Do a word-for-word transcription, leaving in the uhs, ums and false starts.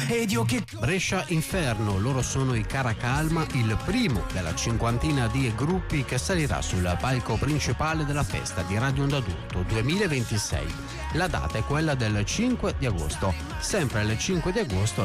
ed io che... Brescia Inferno, loro sono i Cara Calma, il primo della cinquantina di gruppi che salirà sul palco principale della festa di Radio Onda d'Urto duemilaventisei. La data è quella del cinque di agosto. Sempre il cinque di agosto